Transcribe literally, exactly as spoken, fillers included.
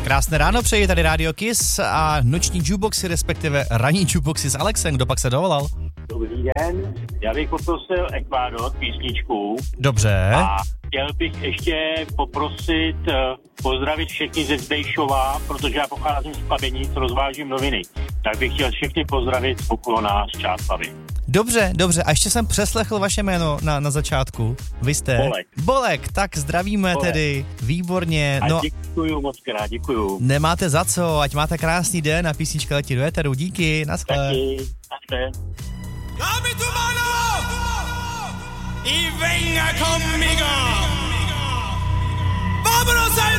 Krásné ráno přeji, tady Radio Kiss a noční jukeboxy, respektive ranní jukeboxy s Alexem. Kdo pak se dovolal? Dobrý den, já bych poprosil Ekvádor, písničku. Dobře. A chtěl bych ještě poprosit uh, pozdravit všechny ze Zdejšova, protože já pocházím z Pabenic, rozvážím noviny. Tak bych chtěl všechny pozdravit okolo nás, část Pavy. Dobře, dobře. A ještě jsem přeslechl vaše jméno na, na začátku. Vy jste? Bolek. Bolek, tak zdravíme Bolek. Tedy. Výborně. A no, děkuju moc krát, děkuju. Nemáte za co, ať máte krásný den a písnička letí do éteru. Díky, naschle. Taky, naschle. Dame tu mano y venga conmigo. Vámonos a